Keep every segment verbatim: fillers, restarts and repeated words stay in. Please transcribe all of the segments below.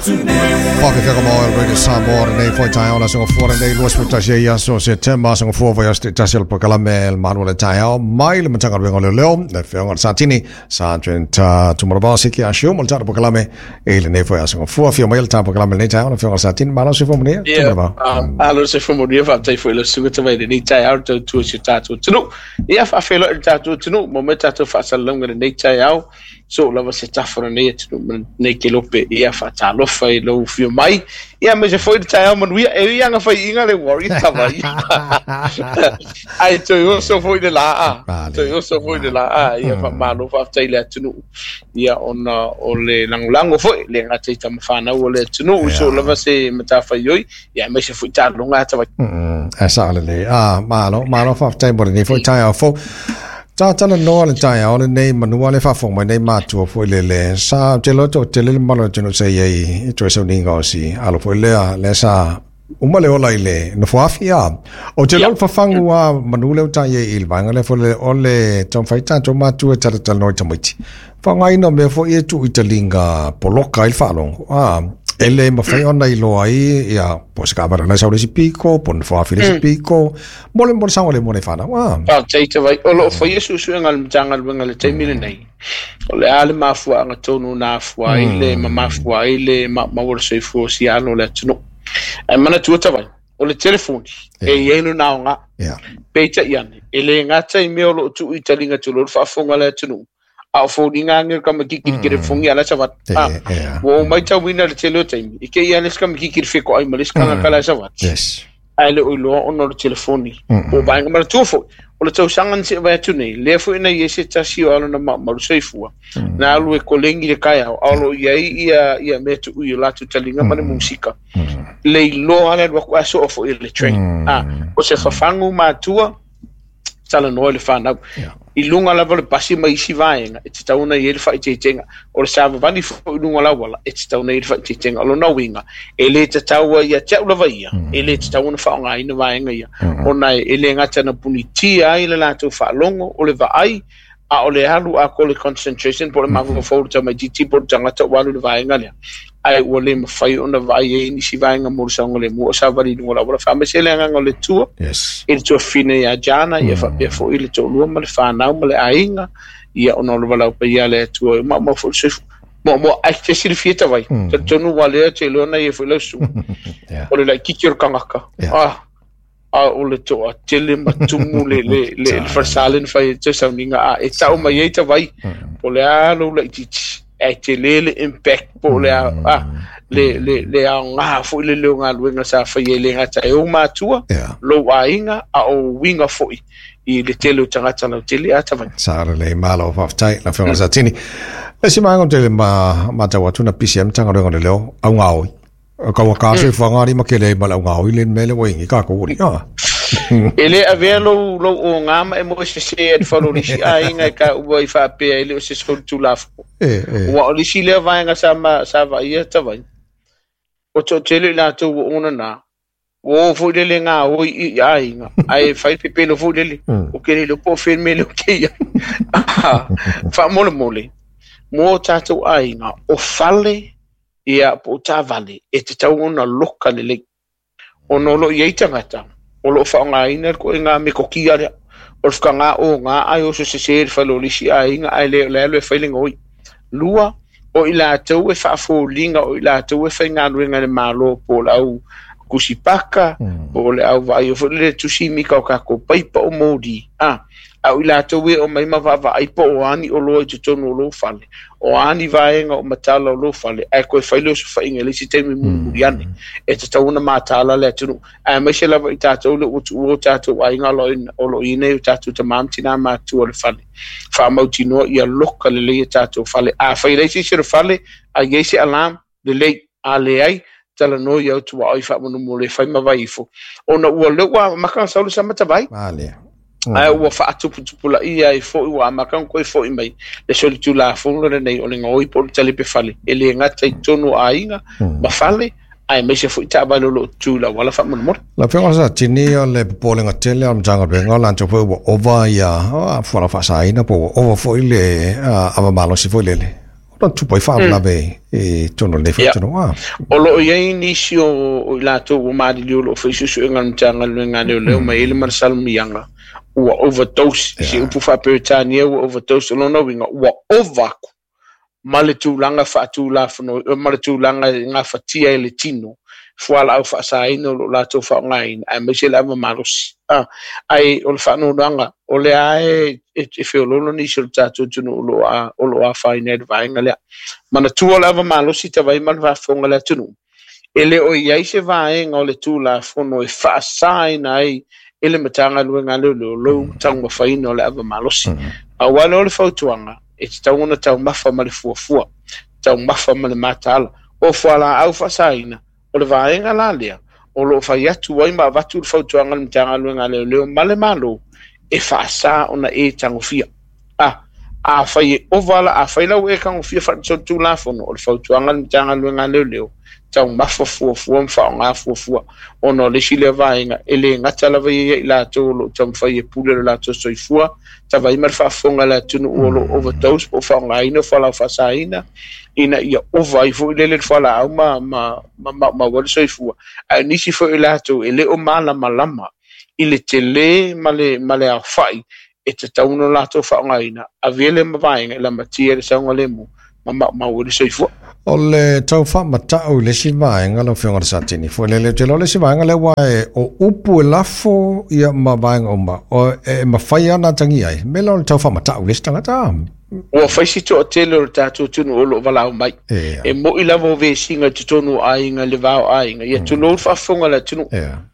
Pakit jako maailma radio Samoa nei foi tai ona song for nei luas puta sia so se tema song for vai asti tasel pakala mel manuel tai au mail matanga bengo leo na feonga satini sa trenta tumoro siki ashu mo tar pakala me ele nei foi song for fio mail tar pakala nei tai ona feonga satini malo se fomo nei tumoro alo se fomo nei fa tai foi lo suga tawai nei tai au to tu si tatu tunu ia fa felo tatu tunu momenta to fa salonga nei tai au so lava se tafora nei tu nei ke lope ia fa talo fai lo fio mai ia me se foi de tai ama nuia e ia nga fai inga le worry tava ai to yo so foi de la a to yo so foi de la a ia fa malo fa tai le tu ia ona o le langulango foi le nga tai tam fa na o le tu so lava se mata fa yoi ia me se foi talo nga tava mm esa le ah malo malo fa tai bo ni foi tai a fo ta ta no le tai o le nei manua le fa fo mai nei matu fo le le sa te lo to te le malo te no sei ai to so ninga si alo fo le le sa uma le ola ile no fo afia o te lo fa fangua manule tai e il vanga le fo le o le tom fai ta to matu e ta ta no te miti fa ngai no me fo e tu italinga poloka il fa long ah ele ma fai ona i loa i ia po se kabara na saure si piko po na fa fili si piko mole mole sa ole mole fa na wa pa te te vai o lo fo yesu su ngal mtanga ngal te mile nei o le ale ma fu anga tonu na fu ile ma ma fu ile ma ma wor se fu si ano le tno e mana tu ta vai o le telefoni e yenu na nga ya peita iane ele nga tai me o lo tu italinga tu lo fa fonga le tno a foldinga ngir kam kikir kire fongi ala sabat ah wo mai ta winner telo time ike ya les kam kikir fe ko ay malis kan kala sabat yes ai le lo onor telefoni o bang mar tu fo o le tau sangan se va tu nei le fo ina yese ta si o na ma ma sei fu na lu e kolengi le kai o lo ia ia ia me tu u la tu talinga ma musika le lo ala wa kwa so fo ile train ah o se fa fangu ma tua sala no le fa na i lunga la vole pasi mai si vaenga e te tauna i ele fai te tenga o le sava vani fo i lunga la wala e te tauna i ele fai te tenga lo na winga e le te taua ia te ula vaia e le te tauna fa nga ina vaenga ia o na e le ngata na punitia i le lato fa longo o le vaai a o le halu a ko le concentration po le mafu fo ta mai ti po tanga ta walu le vaenga le ai o le mafai ona vai e ni si vaenga mo sa ngole mo sa vari no la fa me se le nga ngole tu yes il tuo fine ya jana ia fa ia fo il to lu mal fa na mal ainga ia ono lo vala pe ia le tu ma ma fo se mo mo ai te si fieta vai to no vale te lo na ia fo le su o le kikir kangaka ah a o le to a tele matumu le le le farsalen fa te sa ninga a e ta o mai te vai o le alo le titi e te lele impact po le a le le le a nga fo le le nga luenga sa fa ye le nga ta e o matua lo wainga a o winga fo i le tele tanga tanga tele ata va sa le malo of tai la fa satini le si mango tele ma ma ta watu na P C M tanga le leo au ngau ka wa ka se fa ngari ma ke le ma ngau i le mele wingi ka ko ri ah ele avelo lo o ngama e mo se se e falo ri si ainga ka u vai fa pe ele se so tu la eh wa ri si le vai nga sa ma sa va ia ta vai o to tele la to ona na o fu de le nga o i ainga ai fai pe pe no fu de le o ke le po ferme le ke ia fa mole mole mo ta to ainga o fale ia po ta vale e te tau ona loka le le ono lo ia tangata o lo fa nga ina ko nga me ko kia o fa nga o nga ai o se se fa lo lisi ai nga ai le le le feeling oi lua o ila tau e fa fo linga o ila tau e fa nga luenga le malo po la u kusipaka o le au vai o le tu si mi ka ko paipa o modi ah au ila tau e o mai ma va va ai po o ani o lo te tonu lo fale o ani vai nga o matala lo fale ai ko fa lo fa inga le si te mi muriani e te tau na matala le tu ai me se la va ta tau lo o ta tau ai nga lo o lo ine ta tu te mantina ma tu o le fale fa mautino ia loka le le ta tu fale a fa le si se fale a yesi alam de le ale ai tala no ia tu ai fa mo mo le fa ma vai fo ona o le wa maka sa lo sa mata vai vale ai o fa tu tu la ia i fo wa maka ko fo i mai le so tu la fo le nei o le ngoi po tele pe fale ele ngata i tonu ainga ma fale ai me se fu ta ba lo tu la wala fa mo mo la pe sa tini o le po le ngatele am janga be ngola to fo ova ya fa fa sa ina po over fo ile a ba malo si fo le no tu poi fa la be e tono le fa tono ah o lo ye nisi o la to o ma di lo fa su su ngan tanga le ngan le ma ele marsal mianga o overdose si upu fa peritania o overdose lo no winga o ovaku male tu langa fa tu la fno male tu langa nga fa tia ele tino fuala au fa sai no la to fa ngai ai me se la ma malos ah ai o fa no langa o le ai e fe lo no ni sul tato tu no lo a o lo a fa ine vai ngale mana tu o la ma malos ta vai man va fo ngale tu no ele o ia se vai ngole tu la fo no e fa sai nai ele matanga lu ngale lo lo tanga fa ino le ava malos a wala o le fa tuanga e ta una ta mafa male fu fu ta mafa male matala o fuala au fa sai o le vaenga la lea o lo fa yatu wai ma vatu fa tuanga le tanga lu ngale le male malo e fa sa ona e tangofia ah a fa ye ovala a fa ila we kan ofia fa tu la fono o fa tuanga le tanga lu ngale le ta mafa fu fu fa nga fu fu ono le shile vaenga ele ngata la vai la to lo tam fa ye pule la to so fu ta vai mar fa fonga la tu no lo overdose o fa nga ina fa la fa sa ina ina ia o vai fo le le fala ma ma ma ma wal so fu a ni si fo ila to ele o mala malama ile tele male male a fai e te tauno la to fa ngaina a vele ma vai la matia le sa ngale mu ma ma wal so fu o le tau fa mata o le si vai ngalo fo ngara satini fo le le te lo le si vai ngale wa o upu la fo ia ma vai ngoma o e ma fai ana tangi ai me lo tau fa mata o le stanga ta o faisi to tele o tatu tunu o lo vala mai e mo ila vo ve singa tunu ai nga le va ai nga ye tunu fa fonga la tunu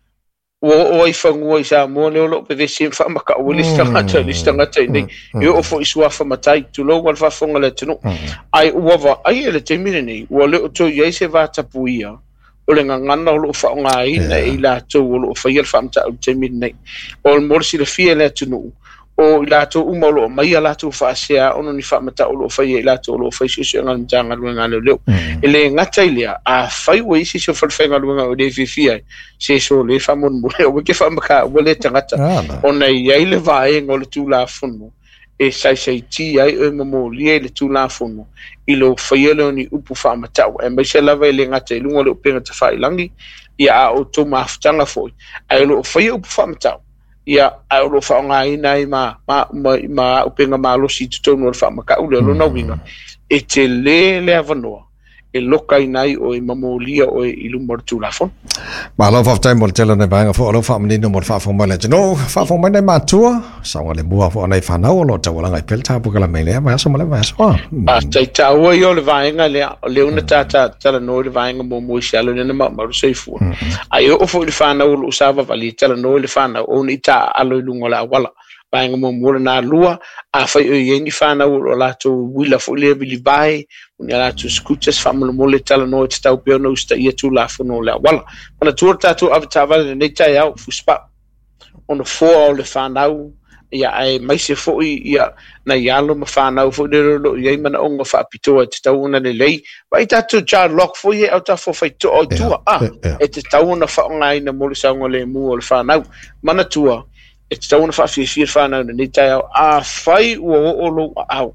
o o i fangu i sa mo le lo pe ve sim fa ma ka o le stanga ta le stanga ta ni e o fo iswa fa matai tu lo wal fa fonga la tunu ai o va ai le temine ni o le to ye se va tapuia o le ngana lo fa ngai na ila to lo fa ye fa mta temine ni o mo si le fie le tunu o la to umolo mai la to fa sia ono ni fa mata o lo fa ye la to lo fa si si ngal janga lu ngal le ele ngata ilia a fai we si so fa fa lu ngal de fi fi se so le fa mon mo o ke fa maka o le tangata ona ye le va e ngol tu la funu e sai sai ti ai e mo le le tu la funu i lo fa ye le ni upu fa mata e me se la va le ngata lu ngol pe ngata fa ilangi ia o to ma ftanga foi ai lo fa ye upu fa mata ia a lo fa ngai nai ma ma ma o penga ma lo si to no fa ma ka u le lo no winga e te le le avano e lo kai nai o e mamolia o e ilu mortu la fon ma lo fa time mo tele ne banga fo lo fa mni no mo fa fo ma le no fa fo ma ne ma tua sa wa le bua fo nai fa na o lo ta wala ngai pel ta bu kala me le ma so ma le ma so a tai ta o yo le vainga le le una ta ta ta no le vainga mo mo shalo ne ma ma so fu ai o fo le fa na o sa va vali ta no le fa na o ni ta alo lungola wala vainga mo mo na lua a fa o ye ni fa na o la to wila fo le bi vai ni ala tu skuches famolo mole tala no te tau pe no sta ia tu la fo no la wala ona tu ta tu avtava ne ta ya fu spa on fo o le fa na ia ai mai se fo ia na ia lo ma fa na fo de lo ia mana onga fa pito te tau na le lei vai ta tu cha lock fo ia au ta fo fa tu o tu a e te tau na fa ngai na mole sa ngole mu o le fa na mana tua e te tau na fa fi fi fa na ne ta ya a fai o o lo au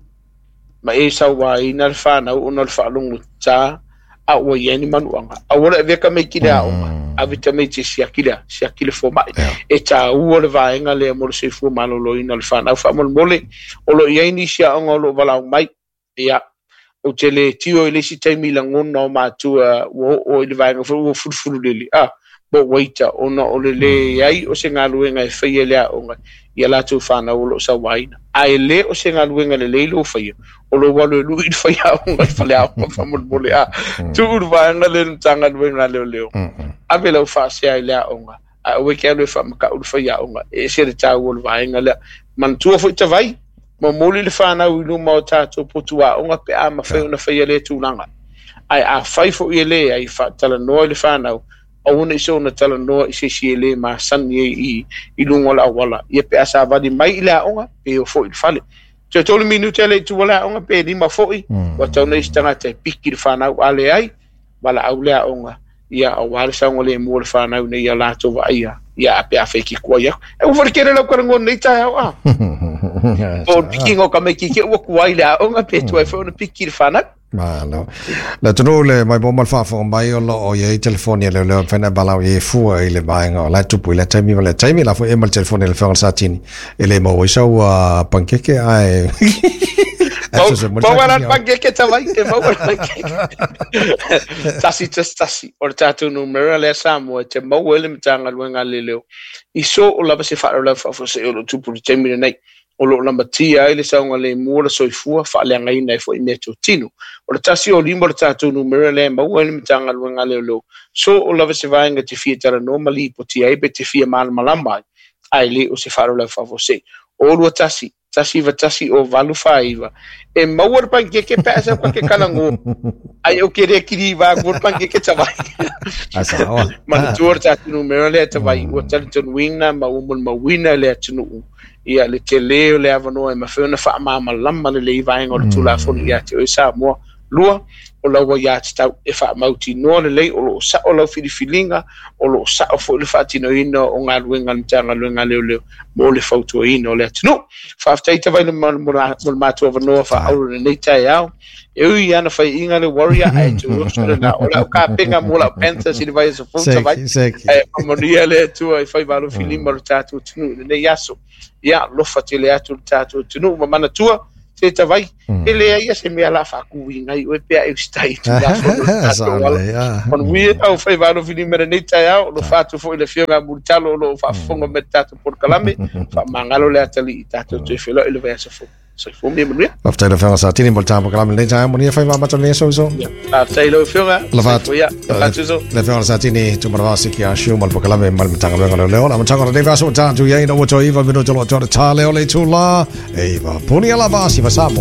ma e sa wa ina le fa na o no le fa longu ta a o ye ni manuanga a o le ka me kida o a vita me ti sia kida sia kile fo mai e ta o le va enga le mo se fu malo lo ina le fa na fa mo mole o lo ye ni sia o lo vala mai ya o tele ti o le si te mi la ngon no ma tu o o le va enga fo fu fu le ah bo waita o no o le le ai o se ngalu enga e fa ye le o nga ia la tu fa na o lo sa waina ai le o se ngalu enga le le lo fa ye o lo walo lu i fa ya o nga fa le a fa mo mole a tu va enga le tanga lu enga le le a vela o fa se ai le o nga a o ke le fa ma o fa ya o nga e se re ta o va enga le man tu fo ta vai mo mole le fa na u lu mo ta to potua o nga pe a ma fa na fa ye le tu langa ai a fa fo ye le ai fa tala no le fa na o ne so na tala no i se si le ma san ye i i lungo la wala ye pe asa va di mai la onga pe o fo i fale te tolu minuto le tu wala onga pe di ma fo i wa tau nei stanga te piki fa na ale ai wala au le onga ia o wala sa ngole mo le fa na ne ya la to va ia ia pe a fe ki ko ya e o forkere la ko ngon nei ta a o piki ngo ka me ki ke o ko ai la onga pe tu e fo no piki fa na Malo. La tunu le mai bo mal fa fo mai o lo o ye telefonia le le fena balau ye fu e le mai ngo la tupu le taimi le taimi la fo e mal telefonia le fa satini e le mo so uh, pankeke ai Mau waran pankeke tawai e mau waran pankeke tasi tasi tasi o tatu numero le samo te mau ele mtanga luenga leleo iso o la se fa la fa fo se o tupu taimi nei o lo lamba tia ele saunga le mura soifua fa le ngai nei fo imeto tinu o tasi o limbo tatu numero le mau ele mtanga luenga leleo so o la se vainga te fia tara normally po tia e be te fia mal malamba ai le o se fa la fa fo se o lo tasi tasi va tasi o valu faiva e mawar pankeke pesa kwa ke kalango ai o kere kiri va gor pankeke tawai asa o man tour tatu numero le tawai o tatu winna ma umul ma winna le tunu ia le tele le avano e ma fena fa ma malama le le vai ngor tula fo ia te o sa mo lua o la wa ya tau e fa mauti no le le o lo sa o lo fili filinga o lo sa o fo le fatino ino o nga luenga ntanga luenga le le mo le foto ino le tunu fa after ita vai le mo mo mato of no fa au le neta ya e u ya na fa inga le warrior ai tu so na o la ka penga mo la penta si vai so fo vai e mo dia le tu ai fa valo filinga tatu tunu le yaso ya lo fatile atu tatu tunu ma mana tua te tavai ele ia se me ala fa ku winga i o pe ai stai tu la so on we au fai valo fini mera neta ya lo fatu fo ile fionga burtalo lo fa fongo metato por calame fa mangalo le atali tato te felo ile va se fo so fo me me after the fella sa tini molta por calame neta mo ni fai va mato ne so so after ile fionga la fatu ya fatu so le fella sa tini tu marva si ki a shu mal por calame mal metanga lo le la matanga de va so ta tu ya no to iva vino to to ta le ole tu la e va puni ala va si va sa